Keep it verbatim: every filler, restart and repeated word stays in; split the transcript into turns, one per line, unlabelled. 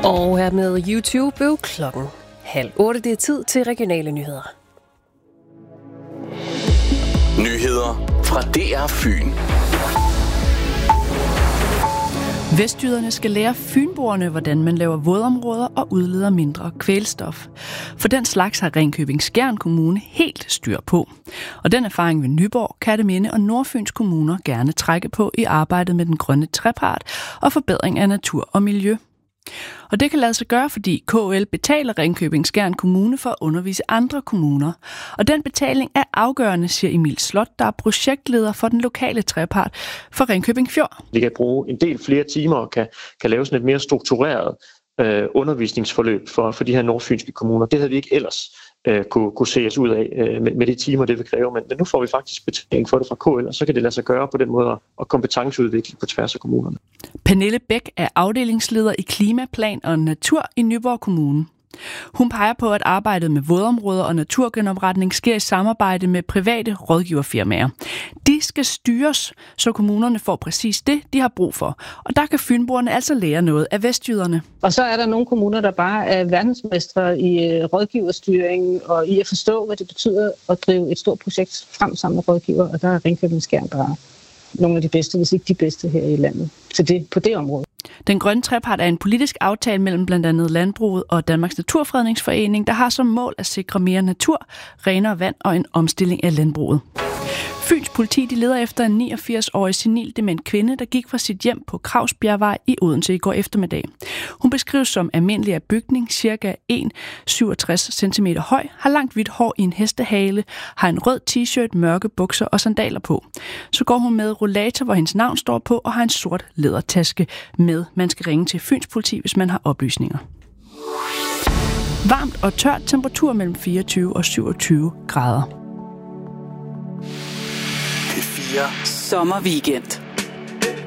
Og her med YouTube blev klokken halv otte. Det er tid til regionale nyheder.
Nyheder fra D R Fyn.
Vestjyderne skal lære fynboerne, hvordan man laver vådområder og udleder mindre kvælstof. For den slags har Ringkøbing-Skjern Kommune helt styr på. Og den erfaring ved Nyborg, Kerteminde og Nordfyns kommuner gerne trække på i arbejdet med den grønne trepart og forbedring af natur og miljø. Og det kan lade sig gøre, fordi K L betaler Ringkøbing-Skjern Kommune for at undervise andre kommuner. Og den betaling er afgørende, siger Emil Slot, der er projektleder for den lokale trepart for Ringkøbing Fjord.
Vi kan bruge en del flere timer og kan, kan lave sådan et mere struktureret øh, undervisningsforløb for, for de her nordfynske kommuner. Det havde vi ikke ellers øh, kunne, kunne se os ud af øh, med, med de timer, det vil kræve. Men, men nu får vi faktisk betaling for det fra K L, og så kan det lade sig gøre på den måde at kompetenceudvikle på tværs af kommunerne.
Pernille Bæk er afdelingsleder i Klimaplan og Natur i Nyborg Kommune. Hun peger på, at arbejdet med vådområder og naturgenopretning sker i samarbejde med private rådgiverfirmaer. De skal styres, så kommunerne får præcis det, de har brug for. Og der kan fynboerne altså lære noget af vestjyderne.
Og så er der nogle kommuner, der bare er verdensmestre i rådgiverstyringen og i at forstå, hvad det betyder at drive et stort projekt frem sammen med rådgiver. Og der er Ringkøbing-Skjern bare nogle af de bedste, hvis ikke de bedste her i landet til det, på det område.
Den grønne trepart er en politisk aftale mellem blandt andet landbruget og Danmarks Naturfredningsforening, der har som mål at sikre mere natur, renere vand og en omstilling af landbruget. Fyns politi de leder efter en niogfirs-årig senildement kvinde, der gik fra sit hjem på Kragsbjergvej i Odense i går eftermiddag. Hun beskrives som almindelig af bygning, cirka en komma syvogtres centimeter høj, har langt hvidt hår i en hestehale, har en rød t-shirt, mørke bukser og sandaler på. Så går hun med rollator, hvor hendes navn står på, og har en sort lædertaske med. Man skal ringe til Fyns politi, hvis man har oplysninger. Varmt og tørt, temperatur mellem fireogtyve og syvogtyve grader.
Sommerweekend.